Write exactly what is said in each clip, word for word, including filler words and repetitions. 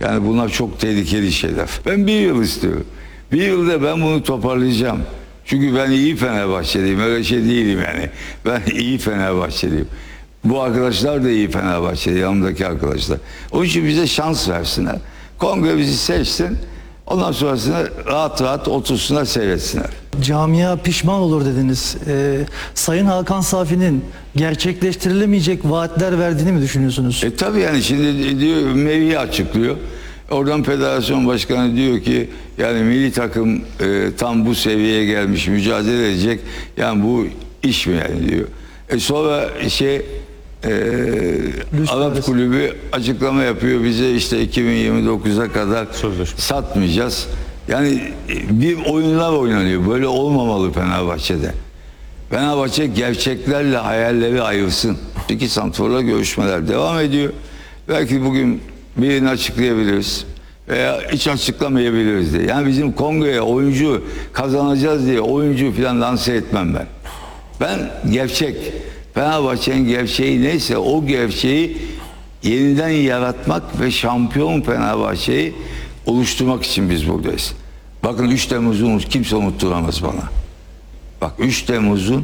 Yani bunlar çok tehlikeli şeyler. Ben bir yıl istiyorum. Bir yılda ben bunu toparlayacağım. Çünkü ben iyi Fenerbahçeliyim. Öyle şey değilim yani. Ben iyi Fenerbahçeliyim. Bu arkadaşlar da iyi Fenerbahçeli, yanımdaki arkadaşlar. Onun için bize şans versinler. Kongre bizi seçsin. Ondan sonrasında rahat rahat otursunlar, seyretsinler. Camia pişman olur dediniz. Ee, Sayın Hakan Safi'nin gerçekleştirilemeyecek vaatler verdiğini mi düşünüyorsunuz? E tabii yani şimdi diyor, Mevhi açıklıyor. Oradan federasyon başkanı diyor ki yani milli takım e, tam bu seviyeye gelmiş, mücadele edecek. Yani bu iş mi yani diyor. E sonra şey e, Arap Kulübü açıklama yapıyor bize, işte iki bin yirmi dokuza kadar Sözleşme. satmayacağız. Yani bir oyunlar oynanıyor. Böyle olmamalı Fenerbahçe'de. Fenerbahçe gerçeklerle hayalleri ayırsın. İki santrforla görüşmeler devam ediyor. Belki bugün birini açıklayabiliriz veya hiç açıklamayabiliriz diye. Yani bizim kongreye oyuncu kazanacağız diye oyuncu falan lanse etmem ben. Ben gerçek, Fenerbahçe'nin gerçeği neyse o gerçeği yeniden yaratmak ve şampiyon Fenerbahçe'yi oluşturmak için biz buradayız. Bakın üç Temmuz'u kimse unutturamaz bana. Bak üç Temmuz'un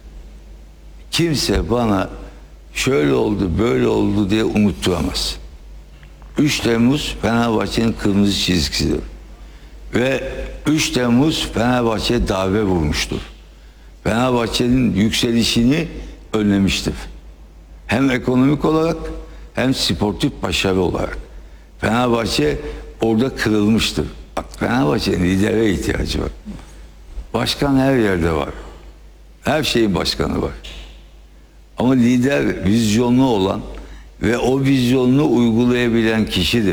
kimse bana şöyle oldu böyle oldu diye unutturamaz. üç Temmuz Fenerbahçe'nin kırmızı çizgisidir. Ve üç Temmuz Fenerbahçe'ye darbe vurmuştur. Fenerbahçe'nin yükselişini önlemiştir. Hem ekonomik olarak hem sportif başarı olarak. Fenerbahçe orada kırılmıştır. Bak Fenerbahçe'nin lidere ihtiyacı var. Başkan her yerde var. Her şeyin başkanı var. Ama lider vizyonlu olan ve o vizyonunu uygulayabilen kişidir.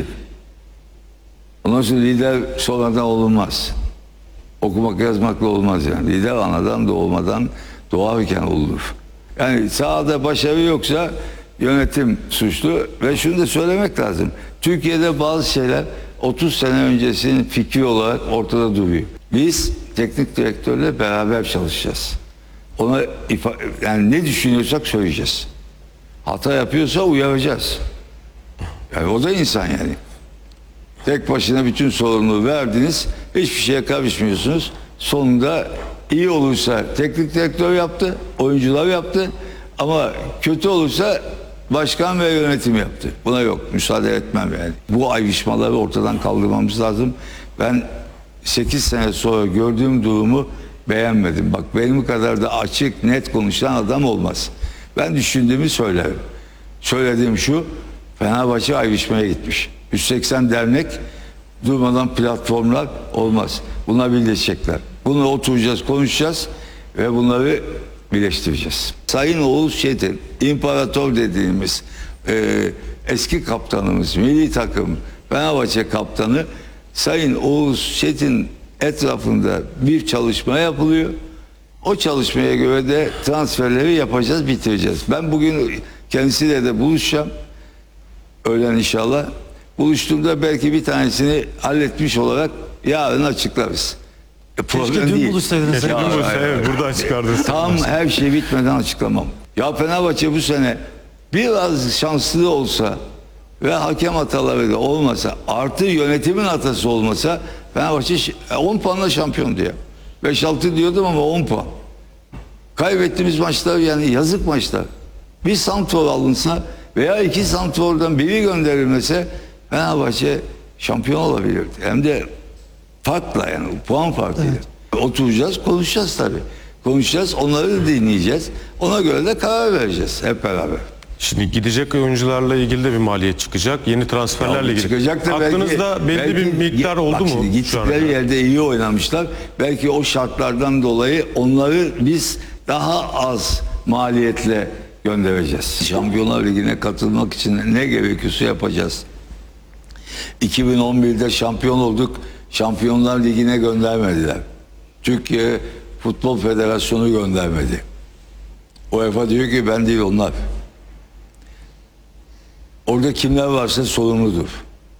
Ondan sonra lider sonradan olunmaz. Okumak yazmakla olmaz yani. Lider anadan doğmadan doğarken olur. Yani sahada başarı yoksa yönetim suçlu ve şunu da söylemek lazım. Türkiye'de bazı şeyler otuz sene öncesinin fikri olarak ortada duruyor. Biz teknik direktörle beraber çalışacağız. Ona yani ne düşünüyorsak söyleyeceğiz. Hata yapıyorsa uyaracağız. Yani o da insan yani. Tek başına bütün sorumluluğu verdiniz. Hiçbir şeye karışmıyorsunuz. Sonunda iyi olursa teknik direktör yaptı, oyuncular yaptı. Ama kötü olursa başkan ve yönetim yaptı. Buna yok. Müsaade etmem yani. Bu ayrışmaları ortadan kaldırmamız lazım. Ben sekiz sene sonra gördüğüm durumu beğenmedim. Bak benim kadar da açık, net konuşan adam olmaz. Ben düşündüğümü söylerim. Söylediğim şu, Fenerbahçe ayrışmaya gitmiş. yüz seksen dernek durmadan platformlar olmaz. Bunlar birleşecekler. Bunu oturacağız, konuşacağız ve bunları birleştireceğiz. Sayın Oğuz Çetin, imparator dediğimiz e, eski kaptanımız, milli takım, Fenerbahçe kaptanı Sayın Oğuz Çetin etrafında bir çalışma yapılıyor. O çalışmaya göre de transferleri yapacağız, bitireceğiz. Ben bugün kendisiyle de buluşacağım. Öğlen inşallah. Buluştuğumda belki bir tanesini halletmiş olarak yarın açıklarız. E, Keşke dün buluşsaydınız. Keşke dün buluşsa, evet, burada açıklardınız. Tam her şey bitmeden açıklamam. Ya Fenerbahçe bu sene biraz şanslı olsa ve hakem hataları da olmasa, artı yönetimin hatası olmasa Fenerbahçe on puanla şampiyon diyor. beş altı diyordum ama on puan. Kaybettiğimiz maçlar yani yazık maçlar. Bir santrfor alınsa veya iki santrfordan biri gönderilmese Fenerbahçe şampiyon olabilirdi. Hem de farkla yani puan farkıyla. Evet. Oturacağız, konuşacağız tabii. Konuşacağız, onları da dinleyeceğiz. Ona göre de karar vereceğiz hep beraber. Şimdi gidecek oyuncularla ilgili de bir maliyet çıkacak. Yeni transferlerle ilgili. Çıkacak da aklınızda belki, belli belki, bir miktar oldu mu? Gittikleri yerde iyi oynamışlar. Belki o şartlardan dolayı onları biz daha az maliyetle göndereceğiz. Şampiyonlar Ligi'ne katılmak için ne gerekiyorsa yapacağız. iki bin on birde şampiyon olduk. Şampiyonlar Ligi'ne göndermediler. Türkiye Futbol Federasyonu göndermedi. UEFA diyor ki ben değil onlar. Orada kimler varsa sorumludur.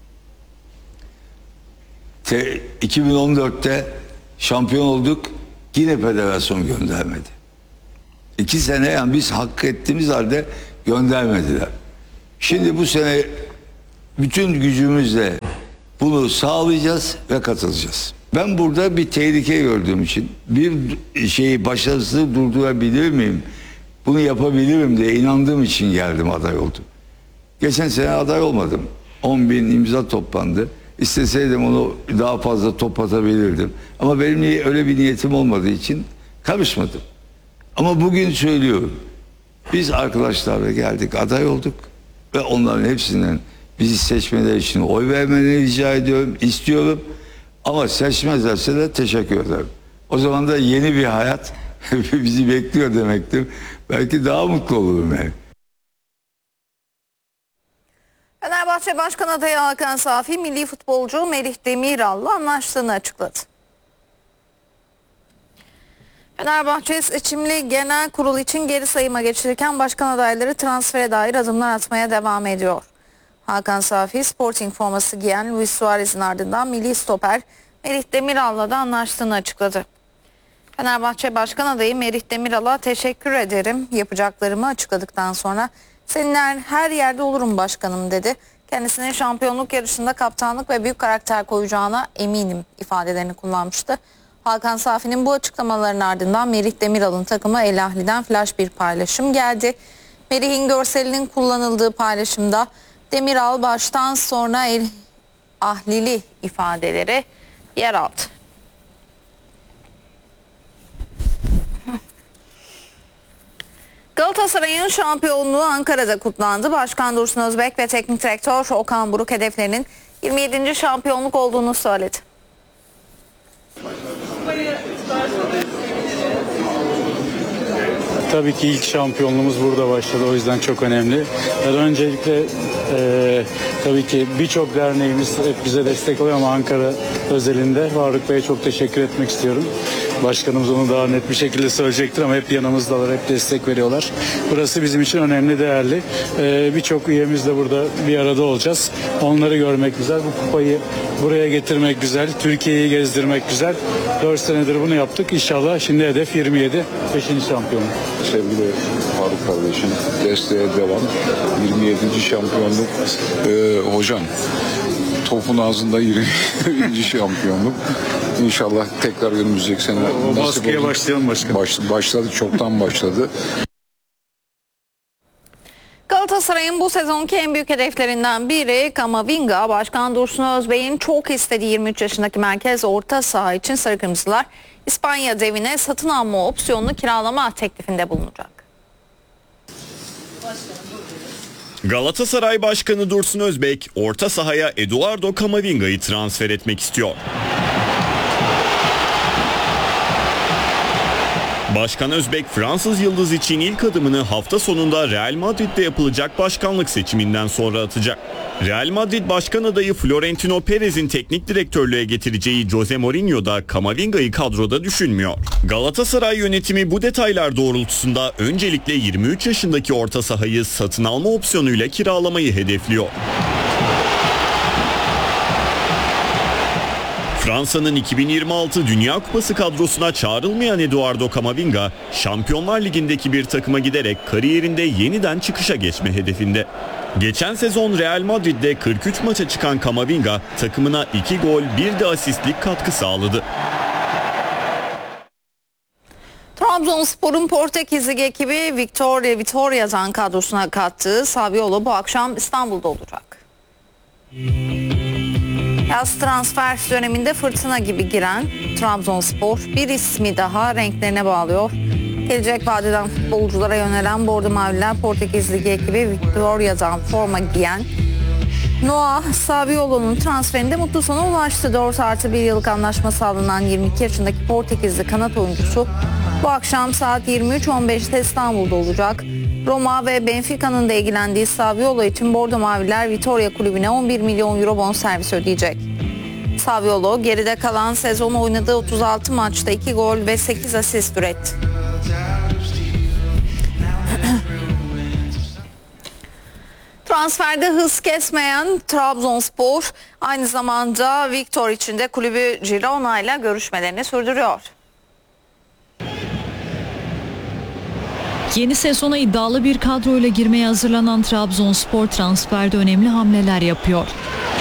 Te, iki bin on dörtte şampiyon olduk. Yine federasyon göndermedi. İki sene yani biz hak ettiğimiz halde göndermediler. Şimdi bu sene bütün gücümüzle Bunu sağlayacağız ve katılacağız. Ben burada bir tehlike gördüğüm için bir şeyi başarısız durdurabilir miyim? Bunu yapabilirim diye inandığım için geldim, aday oldum. Geçen sene aday olmadım. on bin imza toplandı. İsteseydim onu daha fazla toplatabilirdim. Ama benim öyle bir niyetim olmadığı için karışmadım. Ama bugün söylüyorum. Biz arkadaşlarla geldik, aday olduk. Ve onların hepsinden bizi seçmeleri için oy vermelerini rica ediyorum, istiyorum. Ama seçmezlerse de teşekkür ederim. O zaman da yeni bir hayat bizi bekliyor demektir. Belki daha mutlu olurum yani. Fenerbahçe Başkan adayı Hakan Safi, milli futbolcu Melih Demiral'la anlaştığını açıkladı. Fenerbahçe seçimli genel kurul için geri sayıma geçirirken başkan adayları transfere dair adımlar atmaya devam ediyor. Hakan Safi, Sporting forması giyen Luis Suarez'in ardından milli stoper Melih Demiral'la da anlaştığını açıkladı. Fenerbahçe Başkan adayı Melih Demiral'a teşekkür ederim, yapacaklarımı açıkladıktan sonra seninle her yerde olurum başkanım dedi. Kendisinin şampiyonluk yarışında kaptanlık ve büyük karakter koyacağına eminim ifadelerini kullanmıştı. Hakan Safi'nin bu açıklamaların ardından Melih Demiral'ın takımı El Ahli'den flash bir paylaşım geldi. Melih'in görselinin kullanıldığı paylaşımda Demiral baştan sonra El Ahlili ifadeleri yer aldı. Galatasaray'ın şampiyonluğu Ankara'da kutlandı. Başkan Dursun Özbek ve teknik direktör Okan Buruk hedeflerinin yirmi yedinci şampiyonluk olduğunu söyledi. Tabii ki ilk şampiyonluğumuz burada başladı. O yüzden çok önemli. Ben öncelikle e, tabii ki birçok derneğimiz hep bize destek oluyor ama Ankara özelinde Faruk Bey'e çok teşekkür etmek istiyorum. Başkanımız onu daha net bir şekilde söyleyecektir ama hep yanımızdalar, hep destek veriyorlar. Burası bizim için önemli, değerli. E, birçok üyemiz de burada bir arada olacağız. Onları görmek güzel. Bu kupayı buraya getirmek güzel. Türkiye'yi gezdirmek güzel. dört senedir bunu yaptık. İnşallah şimdi hedef yirmi yedi. beşinci şampiyonluk. Sevgili Faruk kardeşim, desteğe devam. yirmi yedinci şampiyonluk. Ee, hocam, topun ağzında yirminci şampiyonluk. İnşallah tekrar önümüzdeki sene O baskıya başlayalım başkanım. Baş, başladı, çoktan başladı. Galatasaray'ın bu sezonki en büyük hedeflerinden biri Camavinga. Başkan Dursun Özbek'in çok istediği yirmi üç yaşındaki merkez orta saha için Sarı Kırmızılar İspanya devine satın alma opsiyonunu kiralama teklifinde bulunacak. Galatasaray Başkanı Dursun Özbek orta sahaya Eduardo Camavinga'yı transfer etmek istiyor. Başkan Özbek Fransız yıldız için ilk adımını hafta sonunda Real Madrid'de yapılacak başkanlık seçiminden sonra atacak. Real Madrid Başkan adayı Florentino Perez'in teknik direktörlüğe getireceği Jose Mourinho da Camavinga'yı kadroda düşünmüyor. Galatasaray yönetimi bu detaylar doğrultusunda öncelikle yirmi üç yaşındaki orta sahayı satın alma opsiyonuyla kiralamayı hedefliyor. Fransa'nın iki bin yirmi altı Dünya Kupası kadrosuna çağrılmayan Eduardo Camavinga, Şampiyonlar Ligi'ndeki bir takıma giderek kariyerinde yeniden çıkışa geçme hedefinde. Geçen sezon Real Madrid'de kırk üç maça çıkan Camavinga, takımına iki gol bir de asistlik katkı sağladı. Trabzonspor'un Portekizli ekibi Victoria Vitoria'dan kadrosuna kattığı Saviolo bu akşam İstanbul'da olacak. Yaz transfer döneminde fırtına gibi giren Trabzonspor bir ismi daha renklerine bağlıyor. Gelecek vadeden futbolculara yönelen Bordo Mavililer Portekiz Ligi ekibi Vitoria'dan forma giyen Noah Saviolo'nun transferinde mutlu sona ulaştı. dört artı bir yıllık anlaşma sağlanan yirmi iki yaşındaki Portekizli kanat oyuncusu bu akşam saat yirmi üç on beşte İstanbul'da olacak. Roma ve Benfica'nın da ilgilendiği Saviolo için Bordo Mavililer Vitoria kulübüne on bir milyon euro bonservis ödeyecek. Saviolo geride kalan sezon oynadığı otuz altı maçta iki gol ve sekiz asist üretti. Transferde hız kesmeyen Trabzonspor aynı zamanda Victor için de kulübü Girona ile görüşmelerini sürdürüyor. Yeni sezona iddialı bir kadroyla girmeye hazırlanan Trabzonspor transferde önemli hamleler yapıyor.